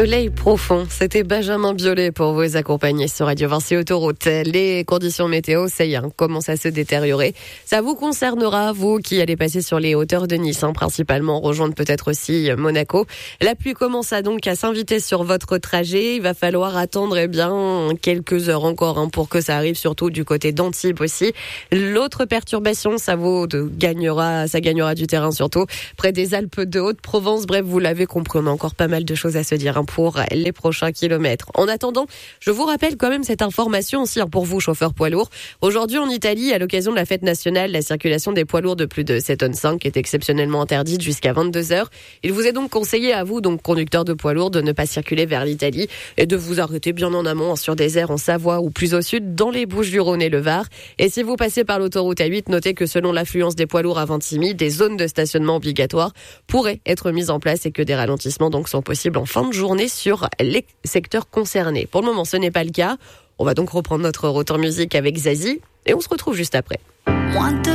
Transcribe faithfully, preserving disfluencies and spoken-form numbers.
Soleil profond, c'était Benjamin Biolay pour vous accompagner sur Radio Vinci Autoroute. Les conditions météo, ça y est, hein, commencent à se détériorer. Ça vous concernera, vous qui allez passer sur les hauteurs de Nice, hein, principalement, rejoindre peut-être aussi Monaco. La pluie commence à donc à s'inviter sur votre trajet. Il va falloir attendre eh bien quelques heures encore hein, pour que ça arrive, surtout du côté d'Antibes aussi. L'autre perturbation, ça vaut de, gagnera, ça gagnera du terrain surtout près des Alpes de Haute-Provence. Bref, vous l'avez compris, on a encore pas mal de choses à se dire hein, pour les prochains kilomètres. En attendant, je vous rappelle quand même cette information aussi hein, pour vous, chauffeurs poids lourds. Aujourd'hui, en Italie, à l'occasion de la fête nationale, la circulation des poids lourds de plus de sept tonnes cinq est exceptionnellement interdite jusqu'à vingt-deux heures. Il vous est donc conseillé à vous, donc conducteurs de poids lourds, de ne pas circuler vers l'Italie et de vous arrêter bien en amont sur des aires en Savoie ou plus au sud, dans les Bouches-du-Rhône et le Var. Et si vous passez par l'autoroute A huit, notez que selon l'affluence des poids lourds à Vintimille, des zones de stationnement obligatoires pourraient être mises en place et que des ralentissements donc sont possibles en fin de journée sur les secteurs concernés. Pour le moment, ce n'est pas le cas. On va donc reprendre notre retour musique avec Zazie et on se retrouve juste après.